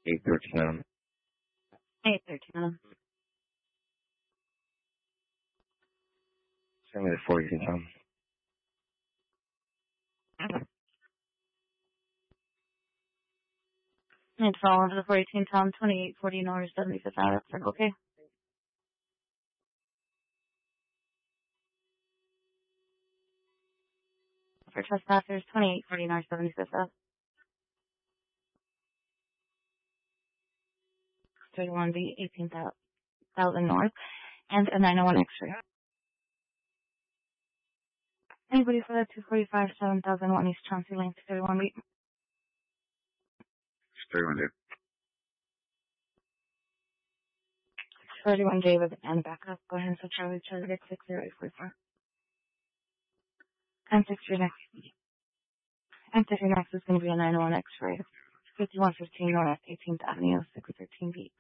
813. 813. Send me the 418, Tom. Okay. Need to fall into the 418 Tom, 2840 North 75th Avenue. Okay. For trespassers, 2840 North 75th Avenue. 31B, 18,000 North, and a 901 X-ray. Anybody for that 245, 7001 East Chauncey Lane, 31B? 31 David. 31 David and backup. Go ahead and switch over to Charlie 60844. And 63 next. And 63 next is going to be a 901 X-ray. 5115 North 18th Avenue, 613B.